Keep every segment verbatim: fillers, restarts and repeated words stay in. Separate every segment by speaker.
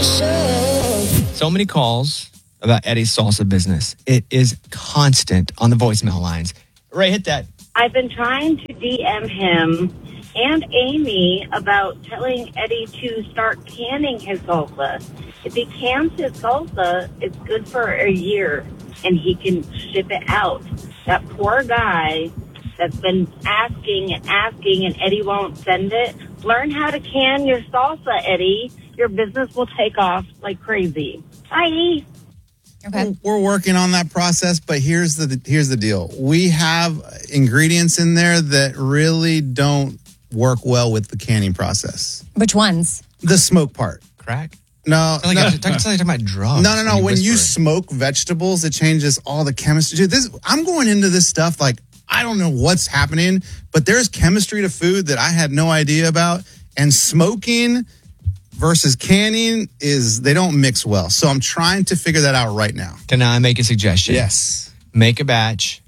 Speaker 1: So many calls about Eddie's salsa business. It is constant on the voicemail lines. Ray, hit that.
Speaker 2: I've been trying to D M him and Amy about telling Eddie to start canning his salsa. If he cans his salsa, it's good for a year, and he can ship it out. That poor guy that's been asking and asking, and Eddie won't send it. Learn how to can your salsa, Eddie. Your business will take off like crazy. Bye.
Speaker 3: Okay. We're working on that process, but here's the here's the deal. We have ingredients in there that really don't work well with the canning process.
Speaker 4: Which ones?
Speaker 3: The smoke part.
Speaker 1: Crack?
Speaker 3: No.
Speaker 1: Like
Speaker 3: no.
Speaker 1: I'm talking, talking about drugs.
Speaker 3: No, no, no.
Speaker 1: When,
Speaker 3: when you
Speaker 1: whispering.
Speaker 3: smoke vegetables, it changes all the chemistry. Dude, this I'm going into this stuff like I don't know what's happening, but there's chemistry to food that I had no idea about. And smoking versus canning is, they don't mix well. So I'm trying to figure that out right now.
Speaker 1: Can I make a suggestion?
Speaker 3: Yes.
Speaker 1: Make a batch,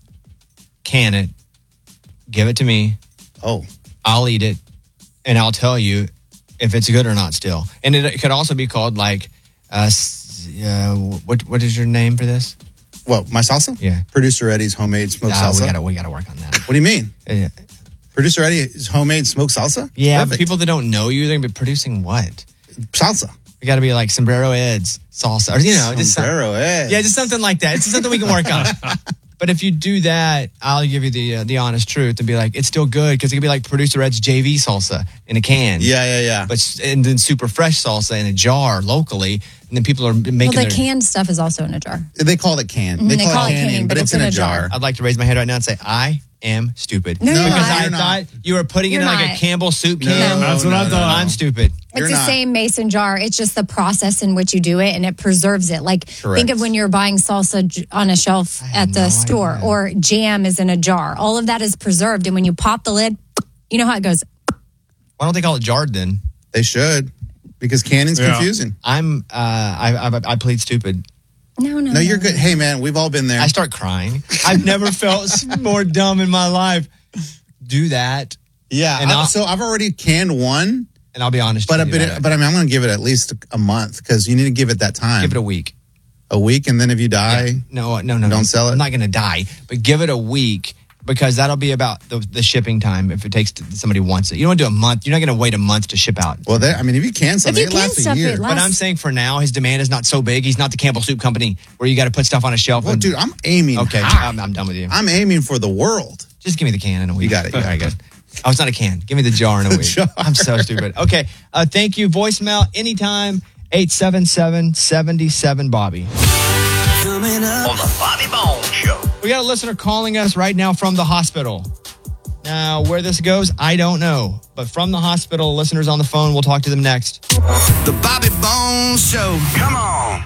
Speaker 1: can it, give it to me.
Speaker 3: Oh.
Speaker 1: I'll eat it, and I'll tell you if it's good or not still. And it, it could also be called like, uh, uh, what what is your name for this?
Speaker 3: What, my salsa?
Speaker 1: Yeah.
Speaker 3: Producer Eddie's homemade smoked
Speaker 1: Ah,
Speaker 3: salsa.
Speaker 1: we gotta we gotta work on that.
Speaker 3: What do you mean?
Speaker 1: Yeah,
Speaker 3: Producer Eddie's homemade smoked salsa?
Speaker 1: yeah
Speaker 3: Perfect.
Speaker 1: but people that don't know you, they're gonna be producing what?
Speaker 3: Salsa.
Speaker 1: We gotta be like Sombrero Ed's salsa, or you know, just some-
Speaker 3: Sombrero Ed.
Speaker 1: yeah, just something like that. It's something we can work on. But if you do that, I'll give you the uh, the honest truth and be like, it's still good, because it could be like Producer Ed's J V salsa in a can.
Speaker 3: Yeah, yeah, yeah.
Speaker 1: But and then super fresh salsa in a jar locally, and then people are making.
Speaker 4: Well, the
Speaker 1: their,
Speaker 4: canned stuff is also in a jar.
Speaker 3: They call it canned.
Speaker 4: Mhm,
Speaker 3: They,
Speaker 4: they
Speaker 3: call,
Speaker 4: call
Speaker 3: it
Speaker 4: it
Speaker 3: canning,
Speaker 4: canning,
Speaker 3: but it's in a jar.
Speaker 1: I'd like to raise my hand right now and say, I am stupid.
Speaker 4: No, you're
Speaker 1: because
Speaker 4: not.
Speaker 1: I
Speaker 3: You're
Speaker 1: thought
Speaker 3: not.
Speaker 1: you were putting
Speaker 4: You're
Speaker 1: it in like
Speaker 4: not.
Speaker 1: a Campbell soup
Speaker 3: No,
Speaker 1: can.
Speaker 3: that's what
Speaker 1: no,
Speaker 3: I
Speaker 1: no,
Speaker 3: thought.
Speaker 1: I'm stupid.
Speaker 4: It's
Speaker 3: You're
Speaker 4: the
Speaker 3: not.
Speaker 4: same mason jar. It's just the process in which you do it, and it preserves it. Like,
Speaker 3: Correct.
Speaker 4: think of when you're buying salsa j- on a shelf
Speaker 1: had
Speaker 4: at the
Speaker 1: no
Speaker 4: store,
Speaker 1: idea.
Speaker 4: or jam is in a jar. All of that is preserved, and when you pop the lid, you know how it goes.
Speaker 1: Why don't they call it jarred then?
Speaker 3: They should, because canning's
Speaker 5: Yeah.
Speaker 3: confusing.
Speaker 1: I'm, uh, I, I, I plead stupid.
Speaker 4: No, no,
Speaker 3: No, you're good. Hey, man, we've all been there.
Speaker 1: I start crying. I've never felt more dumb in my life. Do that,
Speaker 3: yeah.
Speaker 1: And
Speaker 3: I-
Speaker 1: I'll-
Speaker 3: so I've already canned one,
Speaker 1: and I'll be honest.
Speaker 3: but a
Speaker 1: with you
Speaker 3: bit.
Speaker 1: about it.
Speaker 3: But I mean, I'm going to give it at least a month, because you need to give it that time.
Speaker 1: Give it a week.
Speaker 3: a week, and then if you die,
Speaker 1: Yeah. No, no, no.
Speaker 3: Don't
Speaker 1: no.
Speaker 3: sell it?
Speaker 1: I'm not going to die, but give it a week, because that'll be about the, the shipping time if it takes to, somebody wants it. You don't want to do a month. You're not going to wait a month to ship out.
Speaker 3: well, there. I mean, if you can something,
Speaker 4: you
Speaker 3: it
Speaker 4: can
Speaker 3: lasts a
Speaker 4: stuff
Speaker 3: year.
Speaker 4: it,
Speaker 1: But I'm saying for now, his demand is not so big. He's not the Campbell Soup Company where you got to put stuff on a shelf.
Speaker 3: Well,
Speaker 1: and,
Speaker 3: dude, I'm aiming.
Speaker 1: okay,
Speaker 3: high.
Speaker 1: I'm, I'm done with you.
Speaker 3: I'm aiming for the world.
Speaker 1: Just give me the can in a week.
Speaker 3: You got it.
Speaker 1: All right, good. Oh, it's not a can. Give me the jar in a
Speaker 3: The
Speaker 1: week.
Speaker 3: jar.
Speaker 1: I'm so stupid. Okay. Uh, thank you. Voicemail anytime. eight seven seven, seven seven, Bobby.
Speaker 6: Coming up on the Bobby Bones Show.
Speaker 1: We got a listener calling us right now from the hospital. Now, where this goes, I don't know. But from the hospital, listeners on the phone, we'll talk to them next.
Speaker 6: The Bobby Bones Show. Come on.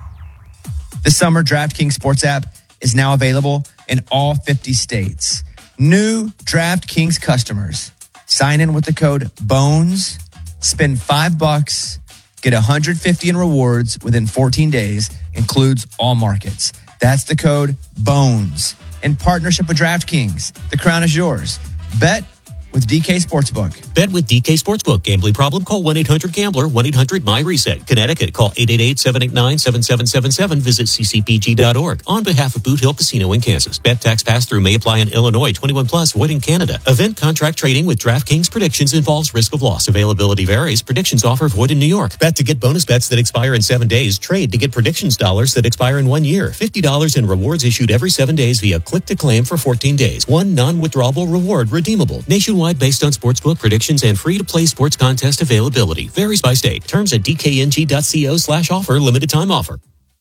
Speaker 1: This summer, DraftKings Sports app is now available in all fifty states. New DraftKings customers sign in with the code BONES, spend five bucks, get one hundred fifty in rewards within fourteen days, includes all markets. That's the code BONES. In partnership with DraftKings, the crown is yours. Bet with D K Sportsbook.
Speaker 7: Bet with D K Sportsbook. Gambling problem? Call one eight hundred gambler, one eight hundred my reset. Connecticut, call eight eight eight, seven eight nine, seven seven seven seven. Visit c c p g dot org. On behalf of Boot Hill Casino in Kansas. Bet tax pass-through may apply in Illinois. twenty-one plus, void in Canada. Event contract trading with DraftKings predictions involves risk of loss. Availability varies. Predictions offer void in New York. Bet to get bonus bets that expire in seven days. Trade to get predictions dollars that expire in one year. fifty dollars in rewards issued every seven days via click-to-claim for fourteen days. One non-withdrawable reward redeemable. Nationwide based on sportsbook predictions and free-to-play sports contest availability. Varies by state. Terms at d k n g dot co slash offer. Limited time offer.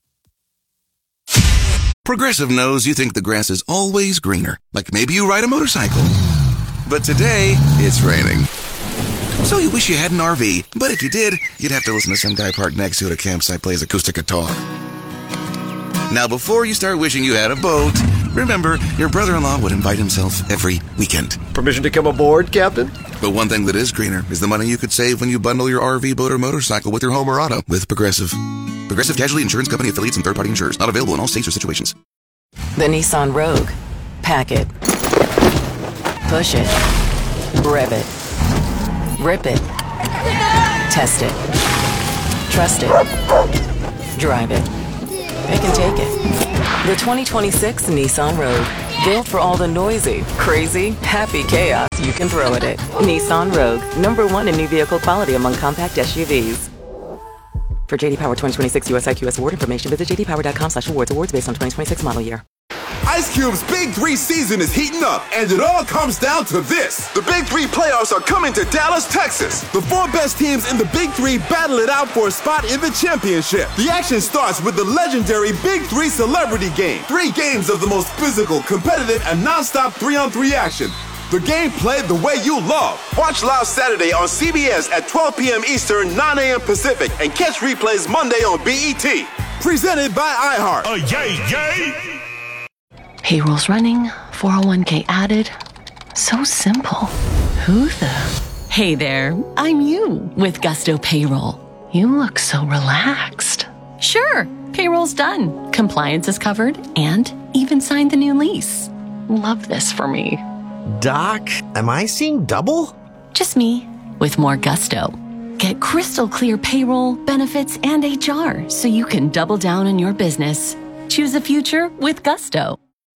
Speaker 8: Progressive knows you think the grass is always greener. Like maybe you ride a motorcycle. But today, it's raining. So you wish you had an R V. But if you did, you'd have to listen to some guy parked next to it at a campsite plays acoustic guitar. Now, before you start wishing you had a boat, remember, your brother-in-law would invite himself every weekend.
Speaker 9: Permission to come aboard, Captain?
Speaker 8: But one thing that is greener is the money you could save when you bundle your R V, boat, or motorcycle with your home or auto with Progressive. Progressive Casualty Insurance Company affiliates and third-party insurers. Not available in all states or situations.
Speaker 10: The Nissan Rogue. Pack it. Push it. Rev it. Rip it. Test it. Trust it. Drive it. Pick and take it. The twenty twenty-six Nissan Rogue. Built for all the noisy, crazy, happy chaos you can throw at it. Nissan Rogue. Number one in new vehicle quality among compact S U Vs. For J D Power twenty twenty-six U S I Q S award information, visit j d power dot com slash awards. Awards based on twenty twenty-six model year.
Speaker 5: Ice Cube's Big Three season is heating up, and it all comes down to this. The Big Three playoffs are coming to Dallas, Texas. The four best teams in the Big Three battle it out for a spot in the championship. The action starts with the legendary Big Three Celebrity Game. Three games of the most physical, competitive, and non-stop three-on-three action. The game played the way you love. Watch live Saturday on C B S at twelve p.m. Eastern, nine a.m. Pacific, and catch replays Monday on B E T. Presented by iHeart.
Speaker 11: Oh, yay, yay!
Speaker 12: Payroll's running, four oh one k added. So simple. Who the? Hey there, I'm you with Gusto Payroll. You look so relaxed. Sure, payroll's done. Compliance is covered and even signed the new lease. Love this for me.
Speaker 9: Doc, am I seeing double?
Speaker 12: Just me with more Gusto. Get crystal clear payroll, benefits, and H R so you can double down on your business. Choose a future with Gusto.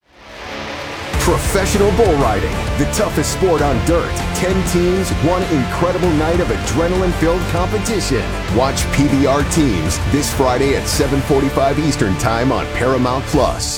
Speaker 13: Professional bull riding, the toughest sport on dirt. Ten teams, one incredible night of adrenaline-filled competition. Watch P B R Teams this Friday at seven forty-five Eastern Time on Paramount Plus.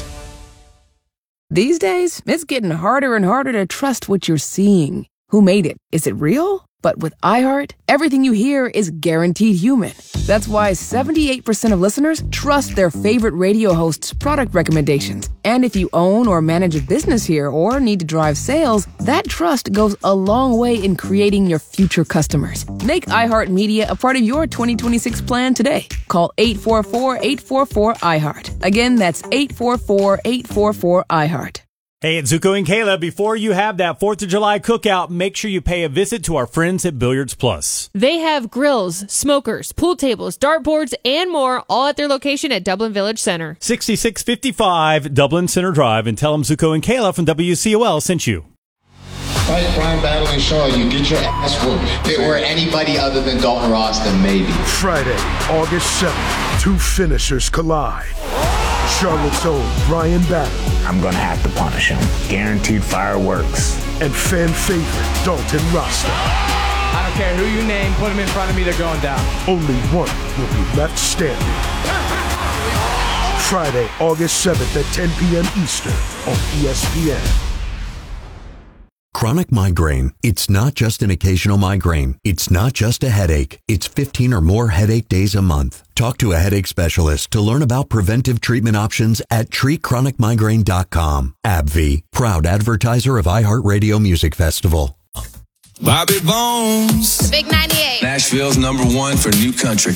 Speaker 14: These days, it's getting harder and harder to trust what you're seeing. Who made it? Is it real? But with iHeart, everything you hear is guaranteed human. That's why seventy-eight percent of listeners trust their favorite radio hosts' product recommendations. And if you own or manage a business here or need to drive sales, that trust goes a long way in creating your future customers. Make iHeartMedia a part of your twenty twenty-six plan today. Call eight four four, eight four four, iHeart. Again, that's eight four four, eight four four, iHeart.
Speaker 15: Hey, it's Zuko and Kayla. Before you have that fourth of July cookout, make sure you pay a visit to our friends at Billiards Plus.
Speaker 16: They have grills, smokers, pool tables, dartboards, and more, all at their location at Dublin Village Center.
Speaker 15: sixty-six fifty-five Dublin Center Drive, and tell them Zuko and Kayla from W C O L sent you.
Speaker 17: Fight Brian Battle and Shaw, you get your ass whooped. If it were anybody other than Dalton Ross, then maybe.
Speaker 11: Friday, August seventh, two finishers collide. Charlotte's own Brian Battle.
Speaker 18: I'm gonna have to punish him. Guaranteed fireworks.
Speaker 11: And fan favorite Dalton Rasta.
Speaker 19: I don't care who you name, put him in front of me, they're going down.
Speaker 11: Only one will be left standing. Friday, August seventh at ten p.m. Eastern on E S P N.
Speaker 20: Chronic migraine. It's not just an occasional migraine. It's not just a headache. It's fifteen or more headache days a month. Talk to a headache specialist to learn about preventive treatment options at treat chronic migraine dot com. AbbVie, proud advertiser of iHeartRadio Music Festival.
Speaker 21: Bobby Bones.
Speaker 22: The Big ninety-eight.
Speaker 21: Nashville's number one for new country.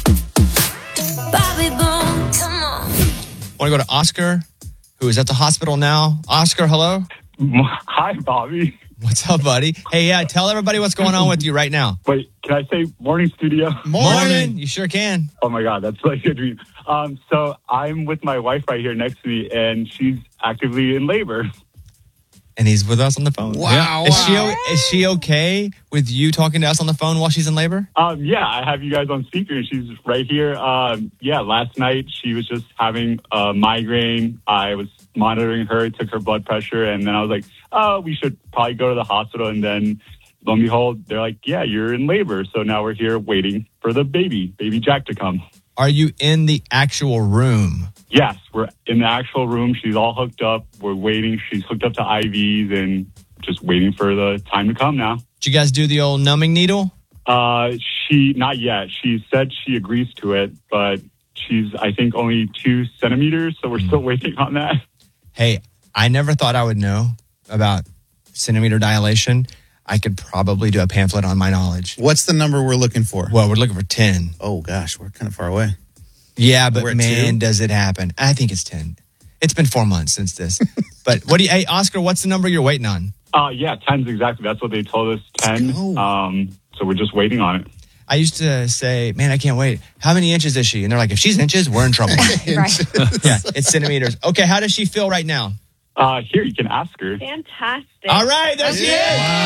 Speaker 22: Bobby Bones. Come on.
Speaker 1: Want to go to Oscar, who is at the hospital now. Oscar, hello.
Speaker 23: Hi, Bobby.
Speaker 1: What's up, buddy? Hey, yeah, tell everybody what's going on with you right now.
Speaker 23: Wait, can I say morning studio?
Speaker 1: Morning. You sure can.
Speaker 23: Oh, my God. That's like a dream. Um, so I'm with my wife right here next to me, and she's actively in labor.
Speaker 1: And he's with us on the phone.
Speaker 23: Wow.
Speaker 1: Is she, is she okay with you talking to us on the phone while she's in labor?
Speaker 23: Um, yeah, I have you guys on speaker, and she's right here. Um, yeah, last night she was just having a migraine. I was monitoring her, took her blood pressure, and then I was like, oh, we should probably go to the hospital. And then, lo and behold, they're like, yeah, you're in labor. So now we're here waiting for the baby, baby Jack, to come.
Speaker 1: Are you in the actual room?
Speaker 23: Yes, we're in the actual room. She's all hooked up. We're waiting. She's hooked up to I Vs and just waiting for the time to come now.
Speaker 1: Did you guys do the old numbing needle?
Speaker 23: Uh, she, not yet. She said she agrees to it, but she's, I think, only two centimeters. So we're still waiting on that.
Speaker 1: Hey, I never thought I would know about centimeter dilation. I could probably do a pamphlet on my knowledge.
Speaker 3: What's the number we're looking for?
Speaker 1: Well, we're looking for ten.
Speaker 3: Oh, gosh, we're kind of far away.
Speaker 1: Yeah, but man,
Speaker 3: two?
Speaker 1: does it happen. I think it's ten. It's been four months since this. But what do you, hey, Oscar, what's the number you're waiting on?
Speaker 23: Uh, yeah, ten's exactly. That's what they told us, ten. Um, so we're just waiting on it.
Speaker 1: I used to say, man, I can't wait. How many inches is she? And they're like, if she's inches, we're in trouble.
Speaker 4: Right.
Speaker 1: Yeah, it's centimeters. Okay, how does she feel right now?
Speaker 23: Uh, here, you can ask her.
Speaker 2: Fantastic.
Speaker 1: All right, there she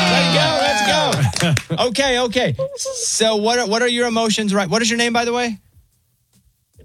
Speaker 1: is. Let's go, let's go. Okay, okay. So what are, what are your emotions right? What is your name, by the way?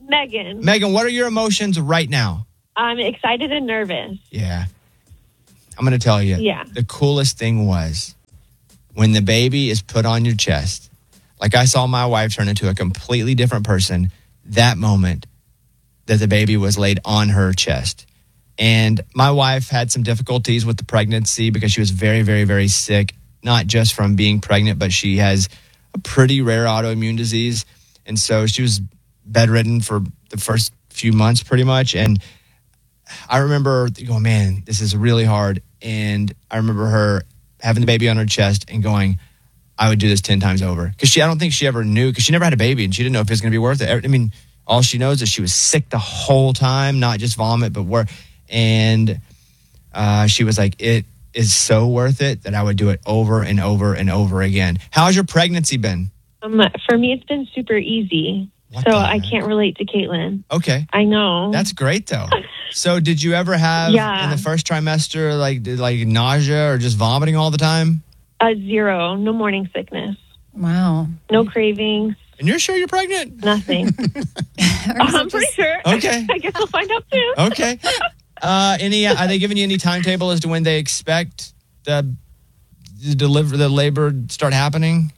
Speaker 6: Megan.
Speaker 1: Megan, what are your emotions right now?
Speaker 6: I'm excited and nervous.
Speaker 1: Yeah. I'm going to tell you.
Speaker 6: Yeah.
Speaker 1: The coolest thing was when the baby is put on your chest. Like I saw my wife turn into a completely different person that moment that the baby was laid on her chest. And my wife had some difficulties with the pregnancy because she was very, very, very sick, not just from being pregnant, but she has a pretty rare autoimmune disease. And so she was bedridden for the first few months pretty much. And I remember going, man, this is really hard. And I remember her having the baby on her chest and going, I would do this ten times over. Because she, I don't think she ever knew, because she never had a baby and she didn't know if it was going to be worth it. I mean, all she knows is she was sick the whole time, not just vomit, but work. And uh, she was like, it is so worth it that I would do it over and over and over again. How's your pregnancy been?
Speaker 6: Um, for me, it's been super easy.
Speaker 1: What
Speaker 6: so
Speaker 1: the
Speaker 6: I
Speaker 1: heck?
Speaker 6: can't relate to Caitlin.
Speaker 1: Okay.
Speaker 6: I know.
Speaker 1: That's great, though. So did you ever have
Speaker 6: Yeah.
Speaker 1: in the first trimester, like did, like nausea or just vomiting all the time?
Speaker 6: A zero. No morning sickness.
Speaker 4: Wow.
Speaker 6: No cravings.
Speaker 1: And you're sure you're pregnant?
Speaker 6: Nothing. I'm pretty sure.
Speaker 1: Okay.
Speaker 6: I guess we'll find out soon.
Speaker 1: Okay. Uh, any? Are they giving you any timetable as to when they expect the, the deliver the labor to start happening?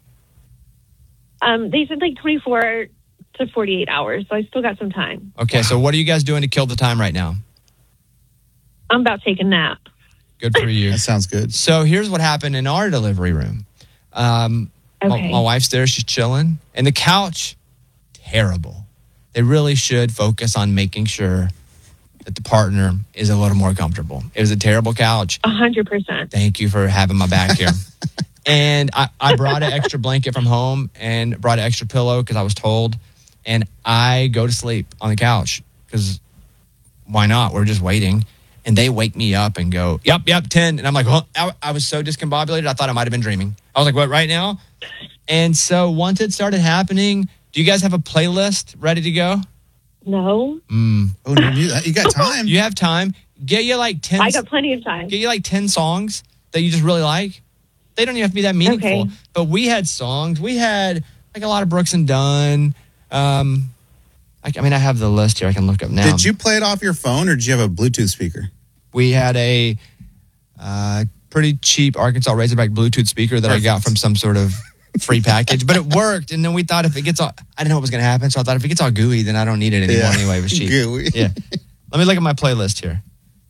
Speaker 6: Um, they said like twenty-four to forty-eight hours, so I still got some time.
Speaker 1: Okay. So what are you guys doing to kill the time right now?
Speaker 6: I'm about to take a nap.
Speaker 1: Good for you.
Speaker 3: That sounds good.
Speaker 1: So here's what happened in our delivery room. Um, my,
Speaker 6: Okay.
Speaker 1: my wife's there. She's chilling. And the couch, terrible. They really should focus on making sure that the partner is a little more comfortable. It was a terrible couch.
Speaker 6: A hundred percent.
Speaker 1: Thank you for having my back here. And I, I brought an extra blanket from home and brought an extra pillow because I was told. And I go to sleep on the couch because why not? We're just waiting. And they wake me up and go, yep, yep, ten. And I'm like, well, I, I was so discombobulated, I thought I might have been dreaming. I was like, what, right now? And so once it started happening, do you guys have a playlist ready to go?
Speaker 6: No.
Speaker 1: Mm.
Speaker 3: Oh, no, you, you got time.
Speaker 1: You have time. Get you like ten.
Speaker 6: I got plenty of time.
Speaker 1: Get you like ten songs that you just really like. They don't even have to be that meaningful.
Speaker 6: Okay.
Speaker 1: But we had songs. We had like a lot of Brooks and Dunn. Um, I, I mean, I have the list here. I can look up now.
Speaker 3: Did you play it off your phone or did you have a Bluetooth speaker?
Speaker 1: We had a uh, pretty cheap Arkansas Razorback Bluetooth speaker that
Speaker 3: Perfect.
Speaker 1: I got from some sort of free package, but it worked. And then we thought if it gets all, I didn't know what was going to happen. So I thought if it gets all gooey, then I don't need it anymore
Speaker 3: Yeah.
Speaker 1: anyway. It was cheap.
Speaker 3: Gooey.
Speaker 1: Yeah. Let me look at my playlist here.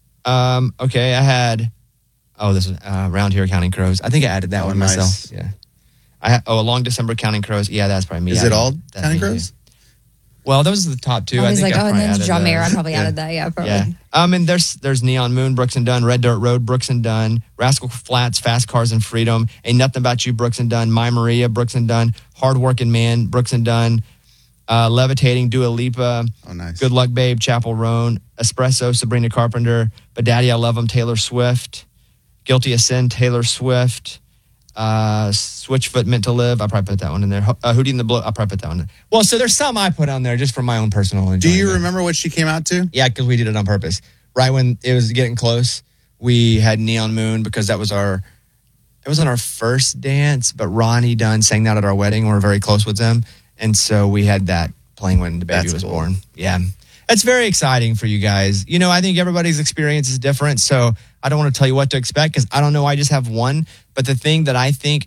Speaker 1: Um, okay. I had, oh, this is uh, Round Here Counting Crows. I think I added that
Speaker 3: Oh,
Speaker 1: one
Speaker 3: nice.
Speaker 1: myself. Yeah. I ha- oh, A Long December Counting Crows. Yeah, that's probably me.
Speaker 3: Is
Speaker 1: I
Speaker 3: it all
Speaker 1: didn't- that
Speaker 3: Counting
Speaker 1: me,
Speaker 3: Crows?
Speaker 1: yeah. Well, those are the top two.
Speaker 4: I was
Speaker 1: think
Speaker 4: like,
Speaker 1: I
Speaker 4: oh, and
Speaker 1: probably
Speaker 4: then
Speaker 1: added
Speaker 4: John Mayer. I
Speaker 1: those.
Speaker 4: probably
Speaker 1: Yeah.
Speaker 4: added that. Yeah, probably.
Speaker 1: Yeah. Um, and there's there's Neon Moon, Brooks and Dunn, Red Dirt Road, Brooks and Dunn, Rascal Flats, Fast Cars and Freedom, Ain't Nothing About You, Brooks and Dunn, My Maria, Brooks and Dunn, Hard Working Man, Brooks and Dunn, uh, Levitating, Dua Lipa,
Speaker 3: Oh, nice.
Speaker 1: Good Luck Babe, Chapel Roan, Espresso, Sabrina Carpenter, But Daddy I Love Him, Taylor Swift, Guilty of Sin, Taylor Swift, uh, Switchfoot, Meant to Live. I probably put that one in there. Uh, Hootie and the Blow. I probably put that one in. Well, so there's some I put on there just for my own personal enjoyment.
Speaker 3: Do you remember what she came out to?
Speaker 1: Yeah, because we did it on purpose. Right when it was getting close, we had Neon Moon because that was our, it wasn't our first dance, but Ronnie Dunn sang that at our wedding. We were very close with them. And so we had that playing when the baby
Speaker 3: That's
Speaker 1: was
Speaker 3: cool.
Speaker 1: born. Yeah. It's very exciting for you guys. You know, I think everybody's experience is different. So I don't want to tell you what to expect because I don't know. I just have one. But the thing that I think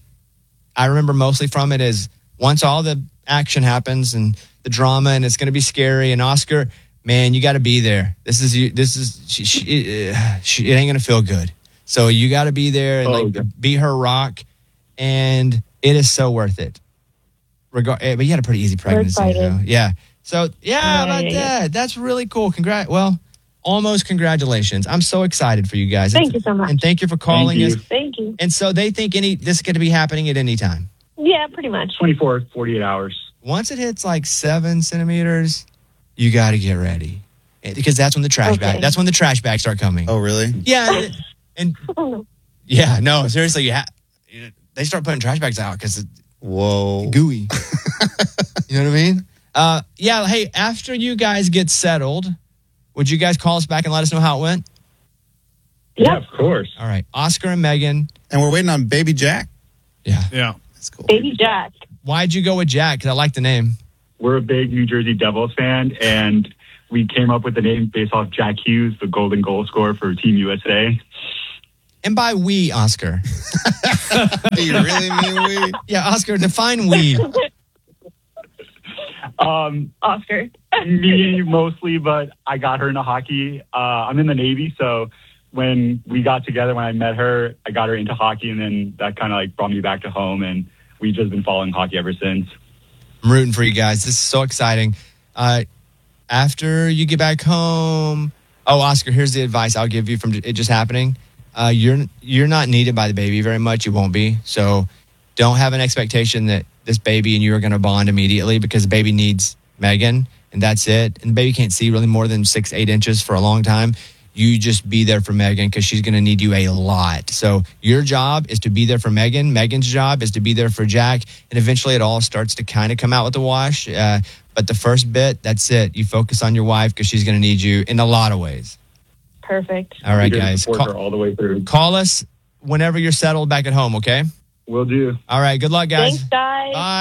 Speaker 1: I remember mostly from it is once all the action happens and the drama and it's going to be scary and Oscar, man, you got to be there. This is you. This is she, she, uh, she, it ain't going to feel good. So you got to be there and
Speaker 23: Oh,
Speaker 1: like
Speaker 23: okay.
Speaker 1: be her rock, and it is so worth it. Regard, eh, but you had a pretty easy pregnancy,
Speaker 6: excited.
Speaker 1: though. Yeah. So yeah,
Speaker 6: Yeah,
Speaker 1: about
Speaker 6: yeah, yeah.
Speaker 1: that. That's really cool. Congrat. Well, almost congratulations. I'm so excited for you guys.
Speaker 6: Thank
Speaker 1: It's-
Speaker 6: you so much.
Speaker 1: And thank you for calling
Speaker 23: you.
Speaker 1: us.
Speaker 6: Thank you.
Speaker 1: And so they think any this could be happening at any time.
Speaker 6: Yeah, pretty much.
Speaker 23: twenty-four, forty-eight hours.
Speaker 1: Once it hits like seven centimeters, you got to get ready Eh, because that's when the trash
Speaker 6: Okay.
Speaker 1: bag. That's when the trash bags start coming.
Speaker 3: Oh, really?
Speaker 1: Yeah, and, and
Speaker 6: Oh, no.
Speaker 1: yeah, no, seriously, you ha- they start putting trash bags out because it's
Speaker 3: Whoa.
Speaker 1: gooey. You know what I mean? Uh, yeah. Hey, after you guys get settled, would you guys call us back and let us know how it went?
Speaker 23: Yeah, of course.
Speaker 1: All right, Oscar and Megan.
Speaker 3: And we're waiting on baby Jack.
Speaker 1: Yeah.
Speaker 19: Yeah.
Speaker 3: That's cool.
Speaker 6: Baby Jack.
Speaker 1: Why'd you go with Jack? Because I like the name.
Speaker 23: we're a big New Jersey Devils fan, and we came up with the name based off Jack Hughes, the golden goal scorer for Team U S A.
Speaker 1: And by we, Oscar.
Speaker 3: Do you really mean we?
Speaker 1: Yeah, Oscar, define we.
Speaker 23: Um,
Speaker 6: Oscar.
Speaker 23: me mostly, but I got her into hockey. Uh, I'm in the Navy, so when we got together, when I met her, I got her into hockey, and then that kind of like brought me back to home, and we've just been following hockey ever since.
Speaker 1: I'm rooting for you guys. This is so exciting. Uh, after you get back home, oh, Oscar, here's the advice I'll give you from it just happening. Uh, you're you're not needed by the baby very much. You won't be. So don't have an expectation that this baby and you are going to bond immediately, because the baby needs Megan, and that's it. And the baby can't see really more than six, eight inches for a long time. You just be there for Megan, because she's going to need you a lot. So your job is to be there for Megan. Megan's job is to be there for Jack. And eventually it all starts to kind of come out with the wash. Uh, but the first bit, that's it. You focus on your wife, because she's going to need you in a lot of ways.
Speaker 6: Perfect.
Speaker 1: All right,
Speaker 23: We're gonna
Speaker 1: guys.
Speaker 23: support
Speaker 1: Call,
Speaker 23: her all the way through.
Speaker 1: call us whenever you're settled back at home, okay?
Speaker 23: Will do.
Speaker 1: All right. Good luck, guys.
Speaker 6: Thanks, guys.
Speaker 1: Bye.